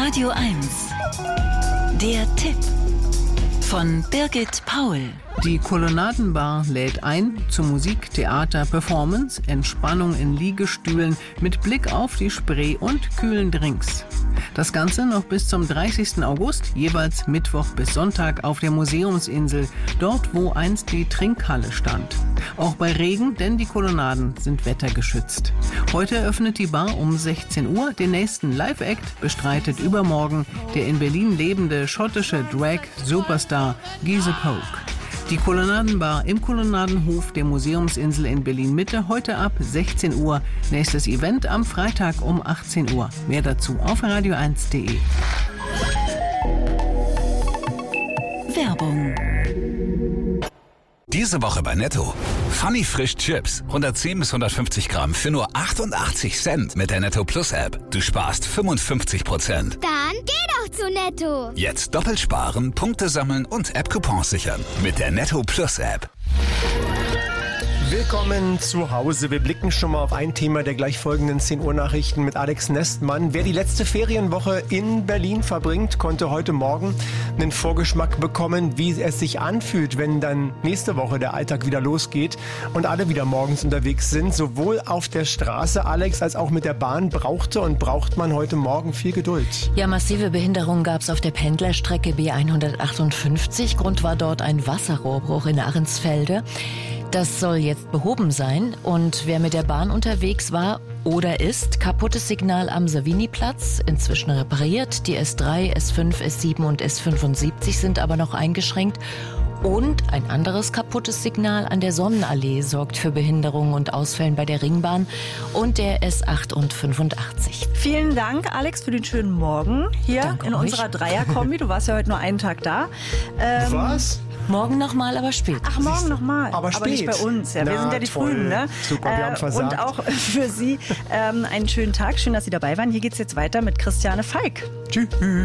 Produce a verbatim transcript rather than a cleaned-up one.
Radio eins. Der Tipp von Birgit Paul. Die Kolonnadenbar lädt ein zu Musik, Theater, Performance, Entspannung in Liegestühlen mit Blick auf die Spree und kühlen Drinks. Das Ganze noch bis zum dreißigsten August, jeweils Mittwoch bis Sonntag auf der Museumsinsel, dort wo einst die Trinkhalle stand. Auch bei Regen, denn die Kolonnaden sind wettergeschützt. Heute eröffnet die Bar um sechzehn Uhr. Den nächsten Live-Act bestreitet übermorgen der in Berlin lebende schottische Drag-Superstar Giese Poke. Die Kolonnadenbar im Kolonnadenhof der Museumsinsel in Berlin-Mitte, heute ab sechzehn Uhr. Nächstes Event am Freitag um achtzehn Uhr. Mehr dazu auf radio eins punkt de. Werbung. Diese Woche bei Netto. Funny Frisch Chips. hundertzehn bis hundertfünfzig Gramm für nur achtundachtzig Cent mit der Netto Plus App. Du sparst fünfundfünfzig Prozent. Dann geh doch zu Netto. Jetzt doppelt sparen, Punkte sammeln und App-Coupons sichern. Mit der Netto Plus App. Willkommen zu Hause. Wir blicken schon mal auf ein Thema der gleich folgenden zehn Uhr Nachrichten mit Alex Nestmann. Wer die letzte Ferienwoche in Berlin verbringt, konnte heute Morgen einen Vorgeschmack bekommen, wie es sich anfühlt, wenn dann nächste Woche der Alltag wieder losgeht und alle wieder morgens unterwegs sind. Sowohl auf der Straße, Alex, als auch mit der Bahn brauchte und braucht man heute Morgen viel Geduld. Ja, massive Behinderungen gab es auf der Pendlerstrecke B hundertachtundfünfzig. Grund war dort ein Wasserrohrbruch in Ahrensfelde. Das soll jetzt behoben sein und wer mit der Bahn unterwegs war oder ist, kaputtes Signal am Savini-Platz, inzwischen repariert. Die S drei, S fünf, S sieben und S fünfundsiebzig sind aber noch eingeschränkt. Und ein anderes kaputtes Signal an der Sonnenallee sorgt für Behinderungen und Ausfällen bei der Ringbahn und der S acht und fünfundachtzig. Vielen Dank, Alex, für den schönen Morgen hier Danke in euch. unserer Dreier-Kombi. Du warst ja heute nur einen Tag da. Ähm, Was? Morgen nochmal, aber spät. Ach, morgen nochmal. Aber aber nicht spät. bei uns. Ja, wir Na, sind ja die toll. Frühen. Ne? Super, wir haben versagt. Und auch für Sie ähm, einen schönen Tag. Schön, dass Sie dabei waren. Hier geht's jetzt weiter mit Christiane Falk. Tschüss.